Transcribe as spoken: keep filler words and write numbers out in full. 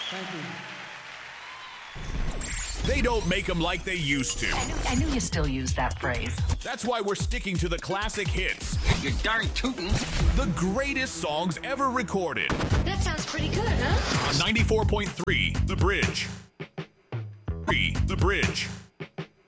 Thank you. They don't make them like they used to. I knew, I knew you still use that phrase. That's why we're sticking to the classic hits. You're darn tootin'. The greatest songs ever recorded. That sounds pretty good, huh? On ninety-four point three, The Bridge. The Bridge.